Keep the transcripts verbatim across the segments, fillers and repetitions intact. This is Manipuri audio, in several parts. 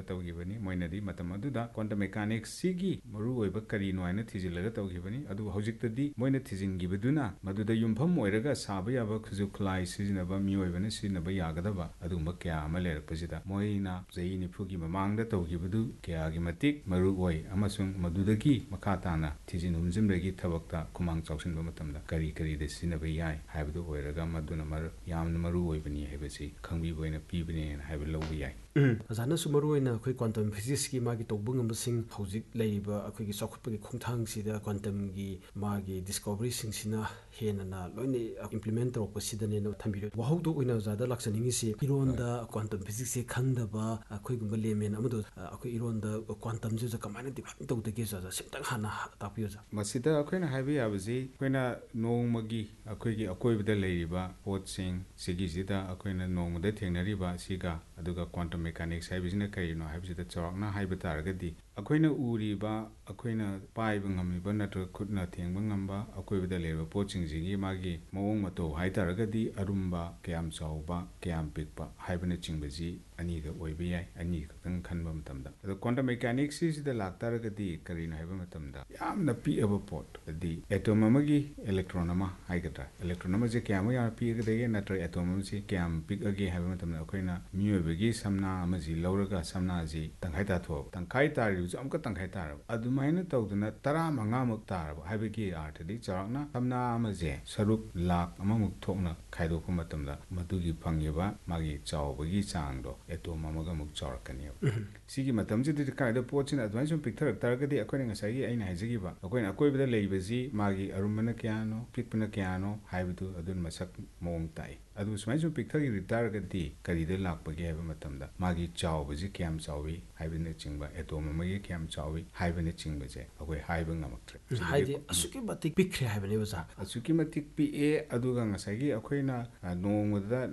ꯇꯧꯈꯤꯕꯅꯤ ꯃꯣꯏꯅꯗꯤ ꯃꯇꯝ ꯑꯗꯨꯗ ꯀ꯭ꯋꯥꯟꯇꯝ ꯃꯦꯀꯥꯅꯤꯛꯁꯤꯒꯤ ꯃꯔꯨꯑꯣꯏꯕ ꯀꯔꯤꯅꯣ ꯍꯥꯏꯅ ꯊꯤꯖꯤꯜꯂꯒ ꯇꯧꯈꯤꯕꯅꯤ ꯑꯗꯨꯕꯨ ꯍꯧꯖꯤꯛꯇꯗꯤ ꯃꯣꯏꯅ ꯊꯤꯖꯤꯟꯈꯤꯕꯗꯨꯅ ꯃꯗꯨꯗ ꯌꯨꯝꯐꯝ ꯑꯣꯏꯔꯒ ꯁꯥꯕ ꯌꯥꯕ ꯈꯨꯠꯁꯨ ꯈꯨꯠꯂꯥꯏ ꯁꯤꯖꯤꯟꯅꯕ ꯃꯤꯑꯣꯏꯕꯅ ꯁꯤꯖꯤꯟꯅꯕ ꯌꯥꯒꯗꯕ ꯑꯗꯨꯒꯨꯝꯕ ꯀꯌꯥ ꯑꯃ ꯂꯩꯔꯛꯄꯁꯤꯗ ꯃꯣꯏꯅ ꯆꯍꯤ ꯅꯤꯐꯨꯒꯤ ꯃꯃꯥꯡꯗ ꯇꯧꯈꯤꯕꯗꯨ ꯀꯌꯥꯒꯤ ꯃꯇꯤꯛ ꯃꯔꯨ ꯑꯣꯏ ꯑꯃꯁꯨꯡ ꯃꯗꯨꯗꯒꯤ ꯃꯈꯥ ꯇꯥꯅ ꯊꯤꯖꯤꯟ ꯍꯨꯝꯖꯤꯟꯕꯒꯤ ꯊꯕꯛꯇ ꯈꯨꯃꯥꯡ ꯆꯥꯎꯁꯤꯟꯕ ꯃꯇꯝꯗ ꯀꯔꯤ ꯀꯔꯤꯗ ꯁꯤꯖꯤꯟꯅꯕ ꯌꯥꯏ ꯍꯥꯏꯕꯗꯨ ꯑꯣꯏꯔꯒ ꯃꯗꯨꯅ ꯌꯥꯝꯅ ꯃꯔꯨ ꯑꯣꯏꯕꯅꯤ ꯍꯥꯏꯕꯁꯤ ꯈꯪꯕꯤꯕ ꯑꯣꯏꯅ ꯄꯤꯕꯅꯦꯅ ꯍꯥꯏꯕ ꯂꯧꯕ ꯌꯥꯏ ꯑꯣꯖꯥꯅꯁꯨ ꯃꯔꯨꯑꯣꯏꯅ ꯑꯩꯈꯣꯏ ꯀ꯭ꯋꯥꯟꯇꯝ ꯐꯤꯖꯤꯛꯁꯀꯤ ꯃꯥꯒꯤ ꯇꯧꯕ ꯉꯝꯕꯁꯤꯡ ꯍꯧꯖꯤꯛ ꯂꯩꯔꯤꯕ ꯑꯩꯈꯣꯏꯒꯤ ꯆꯥꯎꯈꯠꯄꯒꯤ ꯈꯣꯡꯊꯥꯡꯁꯤꯗ ꯀ꯭ꯋꯥꯟꯇꯝꯒꯤ ꯃꯥꯒꯤ ꯗꯤꯁꯀꯣꯕꯔꯤꯁꯤꯡꯁꯤꯅ ꯍꯦꯟꯅ ꯂꯣꯏꯅ ꯏꯝꯄ꯭ꯂꯤꯃꯦꯟ ꯇꯧꯔꯛꯄꯁꯤꯗꯅꯦꯅ ꯊꯝꯕꯤꯔꯦ ꯋꯥꯍꯧꯗꯣꯛ ꯑꯣꯏꯅ ꯑꯣꯖꯥꯗ ꯂꯥꯛꯆꯅꯤꯡꯉꯤꯁꯤ ꯏꯔꯣꯟꯗ ꯀ꯭ꯋꯥꯟꯇꯝ ꯐꯤꯖꯤꯛꯁꯁꯦ ꯈꯪꯗꯕ ꯑꯩꯈꯣꯏꯒꯨꯝꯕ ꯂꯦꯃꯦꯟ ꯑꯃꯗꯣ ꯑꯩꯈꯣꯏ ꯏꯔꯣꯟꯗ ꯀ꯭ꯋꯥꯟꯇꯝꯁꯤꯗ ꯀꯃꯥꯏꯅ ꯗꯤꯐꯥꯏꯟ ꯇꯧꯗꯒꯦ ꯑꯣꯖꯥ ꯁꯤꯝꯇꯪ ꯍꯥꯟꯅ ꯇꯥꯛꯄꯤꯌꯨ ꯑꯣꯖꯥ ꯃꯁꯤꯗ ꯑꯩꯈꯣꯏꯅ ꯍꯥꯏꯕ ꯌꯥꯕꯁꯤ ꯑꯩꯈꯣꯏꯅ ꯅꯣꯡꯃꯒꯤ ꯑꯩꯈꯣꯏꯒꯤ ꯑꯀꯣꯏꯕꯗ ꯂꯩꯔꯤꯕ ꯄꯣꯠꯁꯤꯡ ꯁꯤꯒꯤꯁꯤꯗ ꯑꯩꯈꯣꯏꯅ ꯅꯣꯡꯃꯗ ꯊꯦꯡꯅꯔꯤꯕ ꯑꯁꯤꯒ ꯑꯗꯨꯒ ꯀ꯭ꯋꯥꯟꯇꯝ ꯃꯦꯀꯥꯅꯤꯛꯁ ꯍꯥꯏꯕꯁꯤꯅ ꯀꯔꯤꯅꯣ ꯍꯥꯏꯕꯁꯤꯗ ꯆꯥꯎꯔꯥꯛꯅ ꯍꯥꯏꯕ ꯇꯥꯔꯒꯗꯤ ꯑꯩꯈꯣꯏꯅ ꯎꯔꯤꯕ ꯑꯩꯈꯣꯏꯅ ꯄꯥꯏꯕ ꯉꯝꯃꯤꯕ ꯅꯠꯇ꯭ꯔꯒ ꯈꯨꯠꯅ ꯊꯦꯡꯕ ꯉꯝꯕ ꯑꯀꯣꯏꯕꯗ ꯂꯩꯔꯤꯕ ꯄꯣꯠꯁꯤꯡꯁꯤꯒꯤ ꯃꯥꯒꯤ ꯃꯑꯣꯡ ꯃꯇꯧ ꯍꯥꯏꯇꯥꯔꯒꯗꯤ ꯑꯔꯨꯝꯕ ꯀꯌꯥꯝ ꯆꯥꯎꯕ ꯀꯌꯥꯝ ꯄꯤꯛꯄ ꯍꯥꯏꯕꯅꯆꯤꯡꯕꯁꯤ ꯑꯅꯤꯗ ꯑꯣꯏꯕ ꯌꯥꯏ ꯑꯅꯤ ꯈꯛꯇꯪ ꯈꯟꯕ ꯃꯇꯝꯗ ꯑꯗꯣ ꯀ꯭ꯋꯥꯟꯇꯝ ꯃꯦꯀꯥꯅꯤꯛꯁꯁꯤꯗ ꯂꯥꯛꯇꯥꯔꯒꯗꯤ ꯀꯔꯤꯅꯣ ꯍꯥꯏꯕ ꯃꯇꯝꯗ ꯌꯥꯝꯅ ꯄꯤꯛꯑꯕ ꯄꯣꯠ ꯍꯥꯏꯗꯤ ꯑꯦꯇꯣꯝ ꯑꯃꯒꯤ ꯑꯦꯂꯦꯛꯇ꯭ꯔꯣꯟ ꯑꯃ ꯍꯥꯏꯒꯗ꯭ꯔꯥ ꯑꯦꯂꯦꯛꯇ꯭ꯔꯣꯟ ꯑꯃꯁꯦ ꯀꯌꯥꯃꯨꯛ ꯌꯥꯝꯅ ꯄꯤꯛꯑꯒꯗꯒꯦ ꯅꯠꯇ꯭ꯔꯒ ꯑꯦꯇꯣꯝ ꯑꯃꯁꯤ ꯀꯌꯥꯝ ꯄꯤꯛꯑꯒꯦ ꯍꯥꯏꯕ ꯃꯇꯝꯗ ꯑꯩꯈꯣꯏꯅ ꯃꯤꯑꯣꯏꯕꯒꯤ ꯁꯝꯅꯥ ꯑꯃꯁꯤ ꯂꯧꯔꯒ ꯁꯝꯅꯥꯁꯤ ꯇꯪꯈꯥꯏ ꯇꯥꯊꯣꯛꯑꯕ ꯇꯪꯈꯥꯏ ꯇꯥꯔꯤꯕꯁꯨ ꯑꯃꯨꯛꯀ ꯇꯪꯈꯥꯏ ꯇꯥꯔꯕ ꯑꯗꯨꯃꯥꯏꯅ ꯇꯧꯗꯅ ꯇꯔꯥ ꯃꯉꯥꯃꯨꯛ ꯇꯥꯔꯕ ꯍꯥꯏꯕꯒꯤ ꯑꯥꯔꯊꯗꯤ ꯆꯥꯎꯔꯥꯛꯅ ꯁꯝꯅꯥ ꯑꯃꯁꯦ ꯁꯔꯨꯛ ꯂꯥꯛ ꯑꯃꯃꯨꯛ ꯊꯣꯛꯅ ꯈꯥꯏꯗꯣꯛꯄ ꯃꯇꯝꯗ ꯃꯗꯨꯒꯤ ꯐꯪꯉꯤꯕ ꯃꯥꯒꯤ ꯆꯥꯎꯕꯒꯤ ꯆꯥꯡꯗꯣ ꯑꯦꯇꯣꯝ ꯑꯃꯒ ꯑꯃꯨꯛ ꯆꯥꯎꯔꯛꯀꯅꯦꯕ ꯁꯤꯒꯤ ꯃꯇꯝꯁꯤꯗꯗꯤ ꯀꯥꯏꯗ ꯄꯣꯠꯁꯤꯅ ꯑꯗꯨꯃꯥꯏꯅ ꯁꯨꯝ ꯄꯤꯛꯊꯔꯛ ꯇꯥꯔꯒꯗꯤ ꯑꯩꯈꯣꯏꯅ ꯉꯁꯥꯏꯒꯤ ꯑꯩꯅ ꯍꯥꯏꯖꯈꯤꯕ ꯑꯩꯈꯣꯏꯅ ꯑꯀꯣꯏꯕꯗ ꯂꯩꯕꯁꯤ ꯃꯥꯒꯤ ꯑꯔꯨꯝꯕꯅ ꯀꯌꯥꯅꯣ ꯄꯤꯛꯄꯅ ꯀꯌꯥꯅꯣ ꯍꯥꯏꯕꯗꯨ ꯑꯗꯨꯅ ꯃꯁꯛ ꯃꯑꯣꯡ ꯇꯥꯛꯏ ꯑꯗꯨ ꯁꯨꯃꯥꯏꯅ ꯁꯨꯝ ꯄꯤꯛꯊꯈꯤ ꯇꯥꯔꯒꯗꯤ ꯀꯔꯤꯗ ꯂꯥꯛꯄꯒꯦ ꯍꯥꯏꯕ ꯃꯇꯝꯗ ꯃꯥꯒꯤ ꯆꯥꯎꯕꯁꯤ ꯀꯌꯥꯝ ꯆꯥꯎꯏ ꯍꯥꯏꯕꯅꯆꯤꯡꯕ ꯑꯦꯇꯣꯝ ꯑꯃꯒꯤ ꯀꯌꯥꯝ ꯆꯥꯎꯏ ꯍꯥꯏꯕꯅꯆꯤꯡꯕꯁꯦ ꯑꯩꯈꯣꯏ ꯍꯥꯏꯕ ꯉꯝꯃꯛꯇ꯭ꯔꯦ ꯍꯥꯏꯗꯤ ꯑꯁꯨꯛꯀꯤ ꯃꯇꯤꯛ ꯄꯤꯛꯈ꯭ꯔꯦ ꯍꯥꯏꯕꯅꯦ ꯑꯣꯖꯥ ꯑꯁꯨꯛꯀꯤ ꯃꯇꯤꯛ ꯄꯤꯛꯑꯦ ꯑꯗꯨꯒ ꯉꯁꯥꯏꯒꯤ ꯑꯩꯈꯣꯏꯅ ꯅꯣꯡꯃꯗ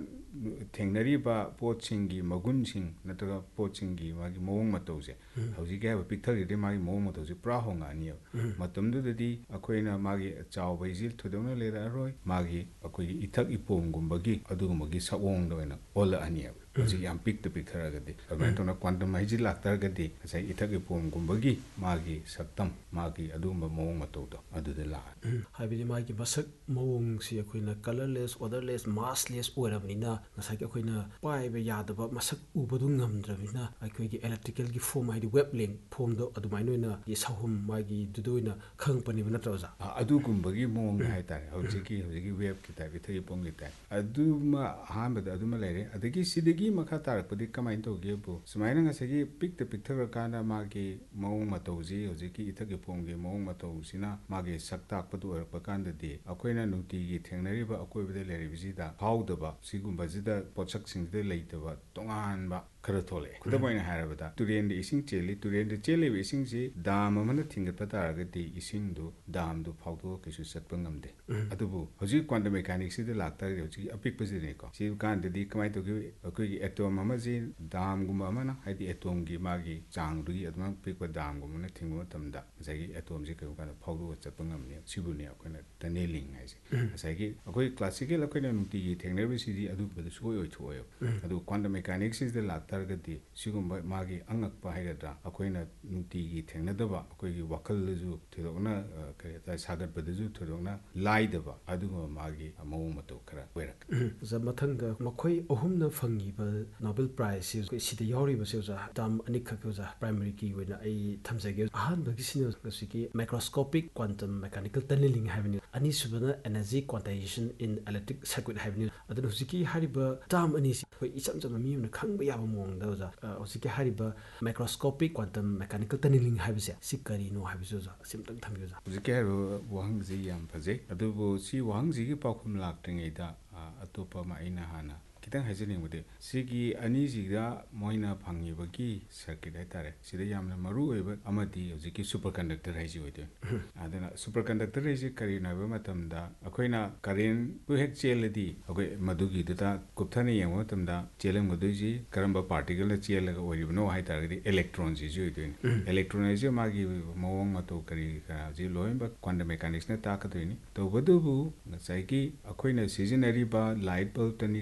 ꯊꯦꯡꯅꯔꯤꯕ ꯄꯣꯠꯁꯤꯡꯒꯤ ꯃꯒꯨꯟꯁꯤꯡ ꯅꯠꯇ꯭ꯔꯒ ꯄꯣꯠꯁꯤꯡꯒꯤ ꯃꯥꯒꯤ ꯃꯑꯣꯡ ꯃꯇꯧꯁꯦ ꯍꯧꯖꯤꯛꯀꯤ ꯍꯥꯏꯕ ꯄꯤꯛꯊꯈꯤꯗꯤ ꯃꯥꯒꯤ ꯃꯑꯣꯡ ꯃꯇꯧꯁꯦ ꯄꯨꯔꯥ ꯍꯣꯡꯉꯛꯑꯅꯤꯕ ꯃꯇꯝꯗꯨꯗꯗꯤ ꯑꯩꯈꯣꯏꯅ ꯃꯥꯒꯤ ꯆꯥꯎꯕ ꯍꯥꯏꯁꯤ ꯊꯣꯏꯗꯣꯛꯅ ꯂꯩꯔꯛꯑꯔꯣꯏ ꯃꯥꯒꯤ ꯑꯩꯈꯣꯏꯒꯤ ꯏꯊꯛ ꯏꯄꯣꯝꯒꯨꯝꯕꯒꯤ ꯑꯗꯨꯒꯨꯝꯕꯒꯤ ꯁꯛꯑꯣꯡꯗ ꯑꯣꯏꯅ ꯑꯣꯜꯂꯛꯑꯅꯤꯕ ꯍꯧꯖꯤꯛ ꯌꯥꯝ ꯄꯤꯛꯇ ꯄꯤꯛꯊꯔꯒꯗꯤ ꯑꯗꯨꯃꯥꯏꯅ ꯇꯧꯅ ꯀ꯭ꯋꯥꯟꯇꯝ ꯍꯥꯏꯁꯤ ꯂꯥꯛꯇꯥꯔꯒꯗꯤ ꯉꯁꯥꯏ ꯏꯊꯛ ꯏꯄꯣꯝꯒꯨꯝꯕꯒꯤ ꯃꯥꯒꯤ ꯁꯛꯇꯝ ꯃꯥꯒꯤ ꯑꯗꯨꯒꯨꯝꯕ ꯃꯑꯣꯡ ꯃꯇꯧꯗꯣ ꯑꯗꯨꯗ ꯂꯥꯛꯑꯅꯤ ꯍꯥꯏꯕꯗꯤ ꯃꯥꯒꯤ ꯃꯁꯛ ꯃꯑꯣꯡꯁꯤ ꯑꯩꯈꯣꯏꯅ ꯀꯂꯔꯂꯦꯁ ꯑꯣꯗꯔꯂꯦꯁ ꯃꯥꯁꯂꯦꯁ ꯑꯣꯏꯔꯕꯅꯤꯅ ꯉꯁꯥꯏꯒꯤ ꯑꯩꯈꯣꯏꯅ ꯄꯥꯏꯕ ꯌꯥꯗꯕ ꯃꯁꯛ ꯎꯕꯗꯨ ꯉꯝꯗ꯭ꯔꯕꯅꯤನ ꯑꯩꯈꯣꯏꯒꯤ ꯑꯦꯂꯦꯛꯇ꯭ꯔꯤꯀꯦꯜꯒꯤ ꯐꯣꯝ ꯍꯥꯏꯗꯤ ꯋꯦꯕ ꯂꯦꯡ ꯐꯣꯝꯗꯣ ꯑꯗꯨꯃꯥꯏꯅ ꯑꯣꯏꯅ ꯁꯍꯨꯝ ꯃꯥꯒꯤꯗꯨꯗ ꯑꯣꯏꯅ ꯈꯪꯉꯛꯄꯅꯦꯕ ꯅꯠꯇ꯭ꯔꯥ ꯑꯣꯖꯥ ꯑꯗꯨꯒꯨꯝꯕꯒꯤ ꯃꯑꯣꯡꯗ ꯍꯥꯏꯇꯥꯔꯦ ꯍꯧꯖꯤꯛꯀꯤ ꯍꯧꯖꯤꯛꯀꯤ ꯋꯦꯕꯀꯤ ꯇꯥꯏꯞ ꯏꯊꯛ ꯏꯄꯣꯝꯒꯤ ꯇꯥꯏꯞ ꯑꯗꯨꯃ ꯑꯍꯥꯟꯕꯗ ꯑꯗꯨꯃ ꯂꯩꯔꯦ ꯑꯗꯒꯤ ꯁꯤꯗꯒꯤ ꯃꯈꯥ ꯇꯥꯔꯛꯄꯗꯤ ꯀꯃꯥꯏꯅ ꯇꯧꯒꯦꯕꯨ ꯁꯨꯃꯥꯏꯅ ꯉꯁꯥꯏꯒꯤ ꯄꯤꯛꯇ ꯄꯤꯛꯊꯈ꯭ꯔꯀꯥꯟꯗ ꯃꯥꯒꯤ ꯃꯑꯣꯡ ꯃꯇꯧꯁꯤ ꯍꯧꯖꯤꯛꯀꯤ ꯏꯊꯛ ꯏꯄꯣꯝꯒꯤ ꯃꯑꯣꯡ ꯃꯇꯧꯁꯤꯅ ꯃꯥꯒꯤ ꯁꯛ ꯇꯥꯛꯄꯗꯨ ꯑꯣꯏꯔꯛꯄ ꯀꯥꯟꯗꯗꯤ ꯑꯩꯈꯣꯏꯅ ꯅꯨꯡꯇꯤꯒꯤ ꯊꯦꯡꯅꯔꯤꯕ ꯑꯀꯣꯏꯕꯗ ꯂꯩꯔꯤꯕꯁꯤꯗ ꯐꯥꯎꯗꯕ ꯁꯤꯒꯨꯝꯕꯁꯤꯗ ꯄꯣꯠꯁꯛꯁꯤꯡꯁꯤꯗ ꯂꯩꯇꯕ ꯇꯣꯉꯥꯟꯕ ꯈꯔ ꯊꯣꯛꯂꯛꯑꯦ ꯈꯨꯗꯝ ꯑꯣꯏꯅ ꯍꯥꯏꯔꯕꯗ ꯇꯨꯔꯦꯟꯗ ꯏꯁꯤꯡ ꯆꯦꯜꯂꯤ ꯇꯨꯔꯦꯟꯗ ꯆꯦꯜꯂꯤꯕ ꯏꯁꯤꯡꯁꯤ ꯗꯥꯝ ꯑꯃꯅ ꯊꯤꯡꯒꯠꯄ ꯇꯥꯔꯒꯗꯤ ꯏꯁꯤꯡꯗꯨ ꯗꯥꯝꯗꯨ ꯐꯥꯎꯗꯣꯛꯑ ꯀꯩꯁꯨ ꯆꯠꯄ ꯉꯝꯗꯦ ꯑꯗꯨꯕꯨ ꯍꯧꯖꯤꯛ ꯀ꯭ꯋꯥꯟꯇꯝ ꯃꯦꯀꯥꯅꯤꯛꯁꯤꯗ ꯂꯥꯛꯇꯥꯔꯒꯗꯤ ꯍꯧꯖꯤꯛꯀꯤ ꯑꯄꯤꯛꯄꯁꯤꯗꯅꯤꯀꯣ ꯁꯤ ꯀꯥꯟꯗꯗꯤ ꯀꯃꯥꯏꯅ ꯇꯧꯒꯦ ꯑꯩꯈꯣꯏꯒꯤ ꯑꯦꯇꯣꯝ ꯑꯃꯁꯤ ꯗꯥꯝꯒꯨꯝꯕ ꯑꯃꯅ ꯍꯥꯏꯗꯤ ꯑꯦꯇꯣꯝꯒꯤ ꯃꯥꯒꯤ ꯆꯥꯡꯗꯨꯒꯤ ꯑꯗꯨꯃꯥꯏꯅ ꯄꯤꯛꯄ ꯗꯥꯝꯒꯨꯝꯕꯅ ꯊꯤꯡꯕ ꯃꯇꯝꯗ ꯉꯁꯥꯏꯒꯤ ꯑꯦꯇꯣꯝꯁꯤ ꯀꯩꯒꯨꯝꯕ ꯀꯥꯟꯗ ꯐꯥꯎꯗꯣꯛꯑ ꯆꯠꯄ ꯉꯝꯅꯤ ꯁꯤꯕꯨꯅꯤ ꯑꯩꯈꯣꯏꯅ ꯇꯅꯦꯂꯤꯡ ꯍꯥꯏꯁꯦ ꯉꯁꯥꯏꯒꯤ ꯑꯩꯈꯣꯏ ꯀ꯭ꯂꯥꯁꯤꯀꯦꯜ ꯑꯩꯈꯣꯏꯅ ꯅꯨꯡꯇꯤꯒꯤ ꯊꯦꯡꯅꯔꯤꯕꯁꯤꯗꯤ ꯑꯗꯨꯒꯨꯝꯕꯗ ꯁꯨꯡꯑꯣꯏ ꯑꯣꯏꯊꯣꯛꯑꯦꯕ ꯑꯗꯨ ꯀ꯭ꯋꯥꯟꯇꯝ ꯃꯦꯀꯥꯅꯤꯛꯁꯤꯗ ꯂꯥꯛꯇꯥꯔꯒꯗꯤ ꯁꯤꯒꯨꯝꯕ ꯃꯥꯒꯤ ꯑꯉꯛꯄ ꯍꯥꯏꯒꯗ꯭ꯔꯥ ꯑꯩꯈꯣꯏꯅ ꯅꯨꯡꯇꯤꯒꯤ ꯊꯦꯡꯅꯗꯕ ꯑꯩꯈꯣꯏꯒꯤ ꯋꯥꯈꯜꯗꯁꯨ ꯊꯣꯏꯗꯣꯛꯅ ꯀꯔꯤ ꯍꯥꯏꯇꯥꯔꯦ ꯁꯥꯒꯠꯄꯗꯁꯨ ꯊꯣꯏꯗꯣꯛꯅ ꯂꯥꯏꯗꯕ ꯑꯗꯨꯒꯨꯝꯕ ꯃꯥꯒꯤ ꯃꯑꯣꯡ ꯃꯇꯧ ꯈꯔ ꯑꯣꯏꯔꯛꯀꯅꯤ ꯑꯣꯖꯥ ꯃꯊꯪꯗ ꯃꯈꯣꯏ ꯑꯍꯨꯝꯅ ꯐꯪꯉꯤꯕ ꯅꯣꯕꯦꯜ ꯄ꯭ꯔꯥꯏꯖꯁꯤ ꯑꯩꯈꯣꯏ ꯁꯤꯗ ꯌꯥꯎꯔꯤꯕꯁꯦ ꯑꯣꯖꯥ ꯇꯥꯝ ꯑꯅꯤꯈꯛ ꯑꯣꯖꯥ ꯄ꯭ꯔꯥꯏꯃꯔꯤꯒꯤ ꯑꯣꯏꯅ ꯑꯩ ꯊꯝꯖꯒꯦ ꯑꯍꯥꯟꯕꯒꯤꯁꯤꯅ ꯉꯁꯤꯒꯤ ꯃꯥꯏꯀ꯭ꯔꯣꯁꯀꯣꯄꯤꯛ ꯀ꯭ꯋꯥꯟꯇꯝ ꯃꯦꯀꯥꯅꯤꯀꯦꯜ ꯇꯅꯦꯂꯤꯡ ꯍꯥꯏꯕꯅꯤ ꯑꯅꯤꯁꯨꯕꯅ ꯑꯦꯅꯔꯖꯤ ꯀ꯭ꯋꯥꯟꯇꯥꯏꯖꯦꯁꯟ ꯏꯟ ꯑꯦꯂꯦꯛꯇ꯭ꯔꯤꯛ ꯁꯔꯀ꯭ꯌꯨꯠ ꯍꯥꯏꯕꯅꯤ ꯑꯗꯨꯅ ꯍꯧꯖꯤꯛꯀꯤ ꯍꯥꯏꯔꯤꯕ ꯇꯥꯝ ꯑꯅꯤꯁꯤ ꯑꯩꯈꯣꯏ ꯏꯆꯝ ꯆꯝꯕ ꯃꯤ ꯑꯃꯅ ꯈꯪꯕ ꯌꯥꯕ ꯃꯑꯣꯡꯗ ꯑꯣꯖꯥ ꯍꯧꯖꯤꯛꯀꯤ ꯍꯥꯏꯔꯤꯕ ꯃꯥꯏꯀ꯭ꯔꯣꯁꯀꯣꯄꯤꯛ ꯀ꯭ꯋꯥꯟꯇꯝ ꯃꯦꯀꯥꯅꯤꯀꯦꯜ ꯇꯅꯦꯂꯤꯡ ꯍꯥꯏꯕꯁꯦ ꯁꯤ ꯀꯔꯤꯅꯣ ꯍꯥꯏꯕꯁꯤ ꯑꯣꯖꯥ ꯁꯤꯝꯇꯪ ꯊꯝꯕꯤꯌꯨ ꯑꯣꯖꯥ ꯍꯧꯖꯤꯛꯀꯤ ꯍꯥꯏꯔꯤꯕ ꯋꯥꯍꯪꯁꯤ ꯌꯥꯝ ꯐꯖꯩ ꯑꯗꯨꯕꯨ ꯁꯤ ꯋꯥꯍꯪꯁꯤꯒꯤ ꯄꯥꯎꯈꯨꯝ ꯂꯥꯛꯇ꯭ꯔꯤꯉꯩꯗ ꯑꯇꯣꯞꯄ ꯑꯃ ꯑꯩꯅ ꯍꯥꯟꯅ ꯈꯤꯇꯪ ꯍꯥꯏꯖꯅꯤꯡꯕꯗꯤ ꯁꯤꯒꯤ ꯑꯅꯤꯁꯤꯗ ꯃꯣꯏꯅ ꯐꯪꯉꯤꯕꯒꯤ ꯁꯔꯀ꯭ꯌꯨꯠ ꯍꯥꯏꯇꯥꯔꯦ ꯁꯤꯗ ꯌꯥꯝꯅ ꯃꯔꯨ ꯑꯣꯏꯕ ꯑꯃꯗꯤ ꯍꯧꯖꯤꯛꯀꯤ ꯁꯨꯄꯔ ꯀꯟꯗꯛꯇꯔ ꯍꯥꯏꯁꯤ ꯑꯣꯏꯗꯣꯏꯅꯤ ꯑꯗꯨꯅ ꯁꯨꯄꯔ ꯀꯟꯗꯛꯇꯔ ꯍꯥꯏꯁꯤ ꯀꯔꯤꯅꯣ ꯍꯥꯏꯕ ꯃꯇꯝꯗ ꯑꯩꯈꯣꯏꯅ ꯀꯔꯦꯟꯕꯨ ꯍꯦꯛ ꯆꯦꯜꯂꯗꯤ ꯑꯩꯈꯣꯏ ꯃꯗꯨꯒꯤꯗꯨꯗ ꯀꯨꯞꯊꯅ ꯌꯦꯡꯕ ꯃꯇꯝꯗ ꯆꯦꯜꯂꯝꯒꯗꯣꯏꯁꯤ ꯀꯔꯝꯕ ꯄꯥꯔꯇꯤꯀꯜꯅ ꯆꯦꯜꯂꯒ ꯑꯣꯏꯔꯤꯕꯅꯣ ꯍꯥꯏꯇꯥꯔꯒꯗꯤ ꯑꯦꯂꯦꯛꯇ꯭ꯔꯣꯟꯁꯤꯁꯨ ꯑꯣꯏꯗꯣꯏꯅꯤ ꯑꯦꯂꯦꯛꯇ꯭ꯔꯣꯟ ꯍꯥꯏꯁꯤ ꯃꯥꯒꯤ ꯃꯑꯣꯡ ꯃꯇꯧ ꯀꯔꯤ ꯀꯔꯥ ꯍꯧꯖꯤꯛ ꯂꯣꯏꯅꯃꯛ ꯀ꯭ꯋꯥꯟꯇꯝ ꯃꯦꯀꯥꯅꯤꯛꯁꯅ ꯇꯥꯛꯀꯗꯣꯏꯅꯤ ꯇꯧꯕꯇꯕꯨ ꯉꯁꯥꯏꯒꯤ ꯑꯩꯈꯣꯏꯅ ꯁꯤꯖꯤꯟꯅꯔꯤꯕ ꯂꯥꯏꯠ ꯕꯜꯕꯇꯅꯤ ꯈꯪꯗꯦ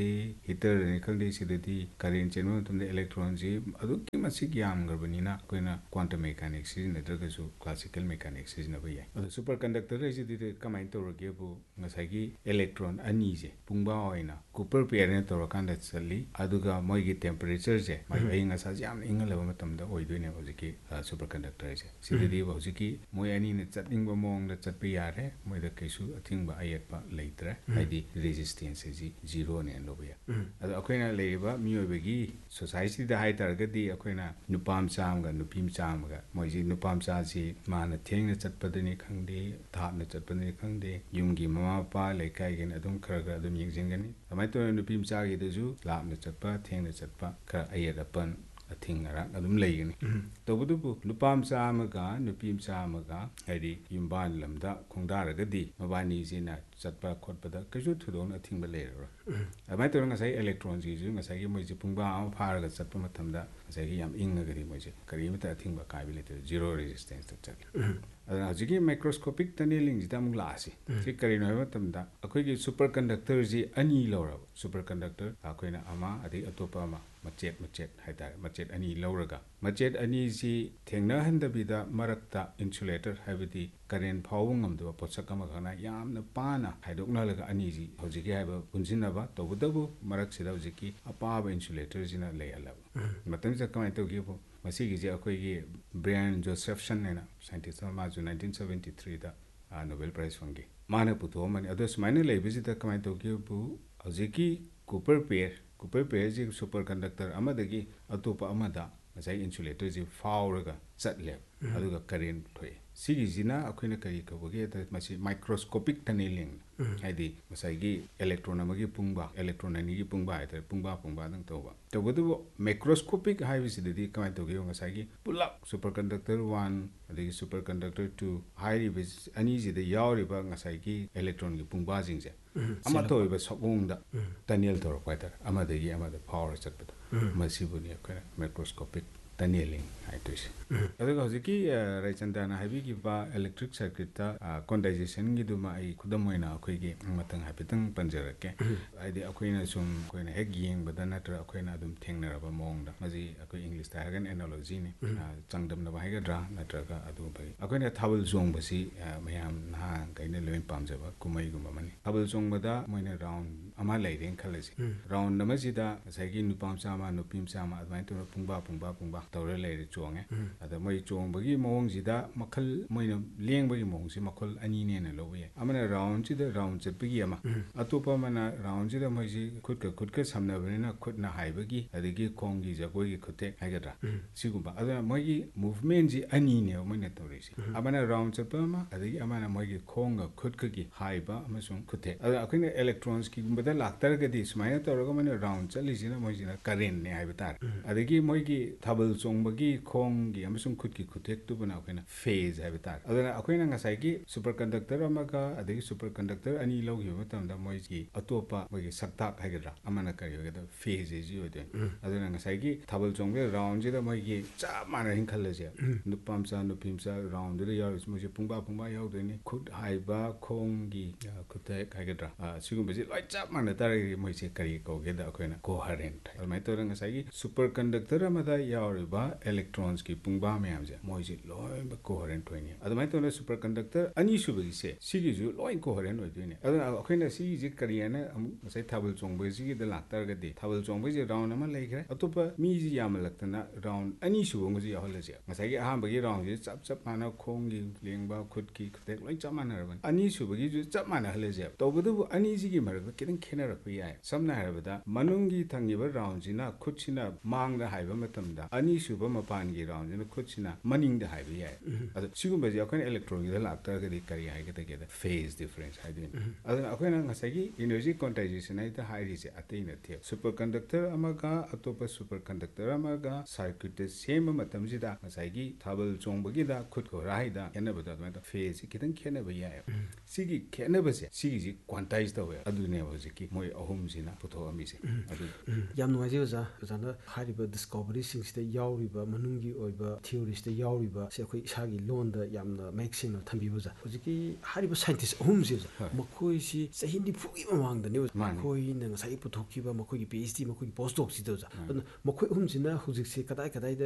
हीटर खंदे सिददी करेंट चेन मतम इलेक्ट्रॉन जी अदुकी मसिक यामगरबनिना Koyna quantum mechanics सिजनद्रगसु classical mechanics सिजनबय अदु सुपर कंडक्टर रेजिदि कमाइन तौरगेबु ngसाइगी इलेक्ट्रॉन अनि जे पुंगबा ओइना कूपर पेयर ने तौरकांदा चली अदुगा मोइगी टेंपरेचर जे माइ अइंग असा याम इंगलबा मतमदा ओइदोइने हौजिकी सुपर कंडक्टर जे सिदि हौजिकी मोइ अनि ने चटनिंगबा मोंगदा चटपि यारे मोइदा कैसु अथिंगबा अयतपा लेत्रे हाइदि रेजिस्टेंस जी जीरो ने लोबया अदु अखोइना लेबा मियोबगी सोसाइटी दा हाइ तारगदि अखोइना नुपाम चामगा नुपिम चामगा मोइजी नुपाम चाजी माना थेंगना चटपदनि खंगदे थापना चटपदनि खंगदे युमगी ममा पा लेकाइगन अदुम खरगा अदुम यिंगजिंगनि अमाइ तो नुपिम चागीदजु लापना चटपा थेंगना चटपा खर अयत अपन अथिंग अरा अदुम लेगनि तबुदुबु नुपाम चामगा नुपिम चामगा हाइदि युमबान लमदा खोंदारगदि मबानी जिना चटपा खोटपदा कैसु थुदोन अथिंग लेरो अमाइ तो ngसाइ इलेक्ट्रॉन जिजु ngसाइ मोइजे पुंगबा आम फारगा चटपा मतमदा ngसाइ याम इंगगदि मोइजे करिमता अथिंगबा काबिलेते जीरो रेजिस्टेंस त चल अदना हजिकी माइक्रोस्कोपिक टनलिंग जिता मुग लासी सि करिनो है मतमदा अखोइगी सुपर कंडक्टर जी अनि लौरब सुपर कंडक्टर अखोइना अमा अदि अतोपा अमा मचेट मचेट हाइतारे मचेट अनि लौरगा मचेट अनि जी थेंगना हंदबिदा मरक्ता इंसुलेटर हाइबदी करेंट फाउ ngमदबा पोसक अमा खना यामना पाना हाइदोकना लगा अनि जी हजिकी हाइबा पुंजिनबा तबुदबु मरक्सिदा हजिकी अपाबा इंसुलेटर जिना लेहलब मतम जा कमाइ तोगिबो मसीगी अखोइगी ब्रायन जोसेफसन नेना साइंटिस्ट माजु nineteen seventy-three दा नोबेल प्राइज फंगी माने पुतो माने अदो स्माइने लेबिजिदा कमाइ तोगिबु हजिकी कूपर पेयर कूपर पेयर जी सुपर कंडक्टर अमदगी अतोपा अमदा ngसाइ इंसुलेटर जी फाउरगा चटले अदुगा करेंट थोय सिगी जिना अखोइना करी कबगे त मसी माइक्रोस्कोपिक टनलिंग हाइदि ngसाइगी इलेक्ट्रॉन अमगी पुंगबा इलेक्ट्रॉन अनिगी पुंगबा हाइतर पुंगबा पुंगबा दंग तोबा तबुदु माइक्रोस्कोपिक हाइबिसिदि कमाइ तोगियो ngसाइगी pull-up super conductor one अदगी super conductor two हाइरि बिस अनि जिदे यावरिबा ngसाइगी इलेक्ट्रॉन गी पुंगबा जिंगजे अमा तोइबा सकोंगदा टनल तोर पाइतर अमदगी अमदा power चटपद मसिबुनि अखोइना microscopic tunnelling हाइतोइसे अदगा हजिकी राइचंदाना हाइबिगिबा electric circuit ता क्वांटाइजेशन गी दुमा आई खुदम होइना अखोइगी मतंग हाइपितंग पंजरके आइदि अखोइना सुम अखोइना हेग येंगबदा नत्र अखोइना दुम थेंगनरबा मोंगदा मजी अखोइ इंग्लिश ता हागन एनालॉजी ने चंगदम न हाइगद्रा नत्रगा अदु भई अखोइना थाबल जोंगबसी मयाम ना गाइने लोइन पामजबा कुमैगुमा मनि थाबल जोंगबदा मोइना राउंड अमा लाइरें खलसी राउंड नमजिदा साइगी नुपाम चामा नुपिम चामा अदमाइ तो पुंगबा पुंगबा पुंगबा तौरे लेरे चोंगे अदा मै चोंबगी मोंगजिदा मखल मैना लेंबगी मोंगसि मखल अनि नेना लोबे अमना राउंड जिदा राउंड चपगी अमा अतोपा मना राउंड जिदा मैजि खुदका खुदका समनबरेना खुदना हाइबगी अदगी खोंगी जगोगी खुते हाइगद्रा सिगुबा अदा मैगी मूवमेंट जी अनि ने मैना तौरेसि अमना राउंड चपमा अदगी अमना मैगी खोंगा खुदकगी हाइबा अमसुं खुते अदा अखिना इलेक्ट्रॉन्स की गुंबदा लाक्तरगदी सुमाइना तौरगा मैना राउंड चलिसिना मैजिना करेंट ने हाइबतार अदगी मैगी थाबल चोंबगी खोंगी अमसुं खुदकी खुतेक तुबना अखिना फेज हाइबतार अदना अखिना ngसाइगी सुपर कंडक्टर अमगा अदगी सुपर कंडक्टर अनि लौगिबा मतमदा मैगी अतोपा मैगी सक्ताक हाइगद्रा अमना करियोगदा फेज जी ओदे अदना ngसाइगी थाबल चोंबगे राउंड जिदा मैगी चा माना हिंखलजे नुपामसा नुपिमसा राउंड दे यावस मैजे पुंगबा पुंगबा यावदोनि खुद हाइबा खोंगी खुतेक हाइगद्रा सिगुमबजे लय चा माना तारगी मैजे करि कोगेदा अखिना कोहेरेंट अदमाइ तोर ngसाइगी सुपर कंडक्टर अमदा यावरिबा इलेक्ट्रॉन्स की पुंगबा मैमजे मैजे लय कोहेरेंट होइने अदमाइ तोर सुपर कंडक्टर अनि सुबगिसे सिगिजु लय कोहेरेंट होइदोइने अदना अखिना सिगिजे करियाना ngसाइ थाबल चोंबजिगी द लाक्तरगदि थाबल चोंबजे राउंड अमा लेखरे अतोपा मीजी यामलक्तना राउंड अनि सुबंगजी याहलजे ngसाइगी अहामबगी राउंड जे चप चप माना खोंगी लेंगबा खुदकी खुतेक लय चप मानरबन अनि सुबगी जु चप माना हलजे तौबदु अनि जिगी मरग किदं खेनरक याय समना हारबदा मनुंगी थंगिबा राउंड जिना खुदसिना मांगदा हाइबा मतमदा अनि सुबा मपानगी राउंड जिना खुदसिना मनिंगदा हाइबा याय अद सिगुमबजी अखन इलेक्ट्रॉन गी लाक्तरगदि करि हाइगदा गेदा फेज डिफरेंस हाइदिन अद अखन ngसाइगी एनर्जी क्वांटाइजेशन हाइदा हाइरिसे अतैना थे super conductor अमगा अतोपा super conductor अमगा circuit same मतमजिदा ngसाइगी थाबल चोंबगीदा खुदको राइदा एनबदा फेज किदं खेनबा याय सिगी खेनबसे सिगी क्वांटाइज तवे अदुने ꯍꯧꯖꯤꯛꯀꯤ ꯃꯣꯏ ꯑꯍꯨꯝꯁꯤꯅ ꯄꯨꯊꯣꯛꯑꯝꯃꯤꯁꯦ ꯑꯗꯨ ꯌꯥꯝ ꯅꯨꯡꯉꯥꯏꯖꯩ ꯑꯣꯖꯥ ꯑꯣꯖꯥꯅ ꯍꯥꯏꯔꯤꯕ ꯗꯤꯁꯀꯣꯕꯔꯤꯁꯤꯡꯁꯤꯗ ꯌꯥꯎꯔꯤꯕ ꯃꯅꯨꯡꯒꯤ ꯑꯣꯏꯕ ꯊꯤꯑꯣꯔꯤꯁꯤꯗ ꯌꯥꯎꯔꯤꯕ ꯁꯤ ꯑꯩꯈꯣꯏ ꯏꯁꯥꯒꯤ ꯂꯣꯟꯗ ꯌꯥꯝꯅ ꯃꯌꯦꯛ ꯁꯦꯡꯅ ꯊꯝꯕꯤꯕ ꯑꯣꯖꯥ ꯍꯧꯖꯤꯛꯀꯤ ꯍꯥꯏꯔꯤꯕ ꯁꯥꯏꯟꯇꯤꯁ ꯑꯍꯨꯝꯁꯤ ꯑꯣꯖꯥ ꯃꯈꯣꯏꯁꯤ ꯆꯍꯤ ꯅꯤꯐꯨꯒꯤ ꯃꯃꯥꯡꯗꯅꯤ ꯑꯣꯖꯥ ꯑꯩꯈꯣꯏꯅ ꯉꯁꯥꯏꯒꯤ ꯄꯨꯊꯣꯛꯈꯤꯕ ꯃꯈꯣꯏꯒꯤ ꯄꯤ ꯑꯩꯆ ꯗꯤ ꯃꯈꯣꯏꯒꯤ ꯄꯣꯁ ꯗꯣꯛꯁꯤꯗ ꯑꯣꯖꯥ ꯑꯗꯨꯅ ꯃꯈꯣꯏ ꯑꯍꯨꯝꯁꯤꯅ ꯍꯧꯖꯤꯛꯁꯤ ꯀꯗꯥꯏ ꯀꯗꯥꯏꯗ